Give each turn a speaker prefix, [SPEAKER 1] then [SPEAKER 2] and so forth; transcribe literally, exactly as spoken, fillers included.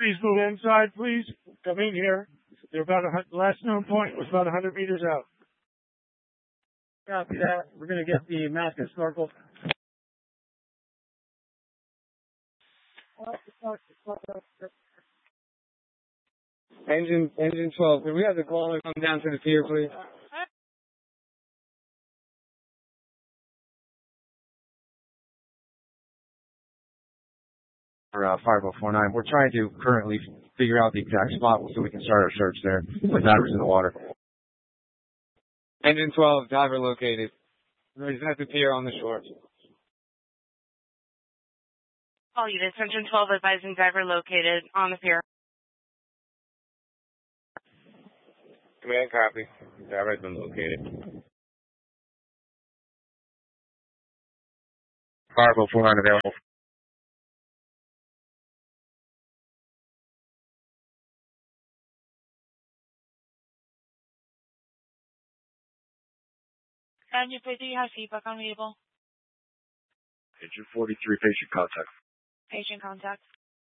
[SPEAKER 1] Please move inside, please. Come in here. They're about a hundred, last known point was about one hundred meters out. Copy that. We're going to get the mask and snorkel.
[SPEAKER 2] Engine, engine twelve. Can we have the caller come down to the pier, please?
[SPEAKER 3] For uh, five oh four nine, we're trying to currently figure out the exact spot so we can start our search there with divers in the water.
[SPEAKER 2] Engine twelve, diver located. He's at the pier on the shore.
[SPEAKER 4] All units, Engine twelve advising diver located on the pier.
[SPEAKER 2] Command copy. Diver has been located.
[SPEAKER 3] five oh four nine available.
[SPEAKER 4] And you do you have feedback on the able?
[SPEAKER 3] Engine forty-three, patient contact.
[SPEAKER 4] Patient contact.